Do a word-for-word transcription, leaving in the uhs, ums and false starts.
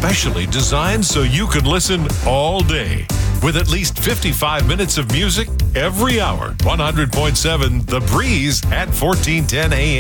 specially designed so you can listen all day. With at least fifty-five minutes of music every hour. one hundred point seven The Breeze at fourteen ten A M.